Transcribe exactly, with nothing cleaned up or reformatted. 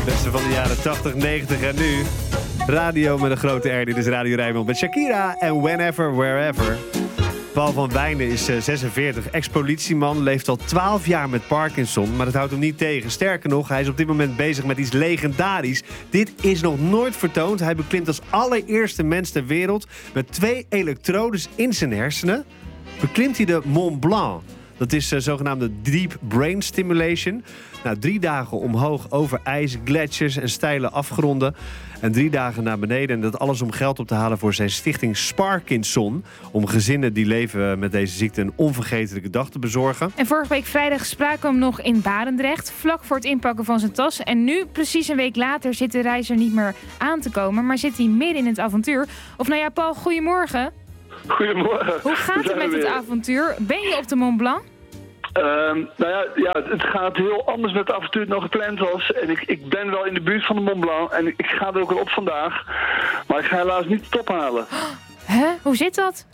Beste van de jaren tachtig, negentig en nu. Radio met een grote R, dit is Radio Rijnmond met Shakira en Whenever, Wherever. Paul van Wijnen is uh, zesenveertig, ex-politieman, leeft al twaalf jaar met Parkinson, maar dat houdt hem niet tegen. Sterker nog, hij is op dit moment bezig met iets legendarisch. Dit is nog nooit vertoond. Hij beklimt als allereerste mens ter wereld met twee elektrodes in zijn hersenen. Beklimt hij de Mont Blanc. Dat is uh, zogenaamde Deep Brain Stimulation. Nou, drie dagen omhoog over ijs, gletsjers en steile afgronden. En drie dagen naar beneden. En dat alles om geld op te halen voor zijn stichting Sparkinson. Om gezinnen die leven met deze ziekte een onvergetelijke dag te bezorgen. En vorige week vrijdag spraken we hem nog in Barendrecht. Vlak voor het inpakken van zijn tas. En nu, precies een week later, zit de reiziger niet meer aan te komen. Maar zit hij midden in het avontuur. Of nou ja, Paul, goedemorgen. Goedemorgen. Hoe gaat het met het avontuur? Ben je op de Mont Blanc? Uh, nou ja, ja, het gaat heel anders met het avontuur dan gepland was. En ik, ik ben wel in de buurt van de Mont Blanc en ik ga er ook al op vandaag. Maar ik ga helaas niet de top halen. Hè? Huh? Hoe zit dat?